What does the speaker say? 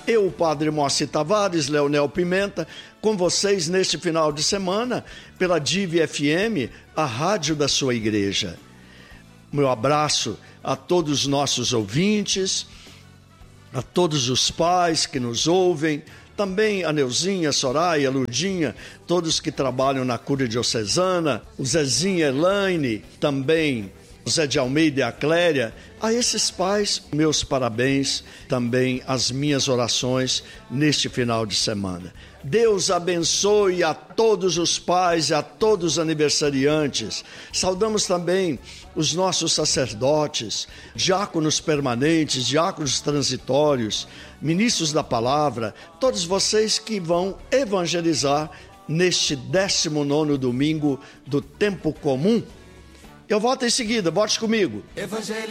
Eu, o Padre Moacir Tavares, Leonel Pimenta, com vocês neste final de semana, pela Dive FM, a rádio da sua igreja. Meu abraço a todos os nossos ouvintes, a todos os pais que nos ouvem, também a Neuzinha, a Soraya, a Lurdinha, todos que trabalham na cura diocesana, o Zezinho, Elaine, também o Zé de Almeida e a Cléria. A esses pais, meus parabéns, também as minhas orações neste final de semana. Deus abençoe a todos os pais e a todos os aniversariantes. Saudamos também os nossos sacerdotes, diáconos permanentes, diáconos transitórios, ministros da palavra, todos vocês que vão evangelizar neste 19º domingo do tempo comum. Eu volto em seguida, volte comigo.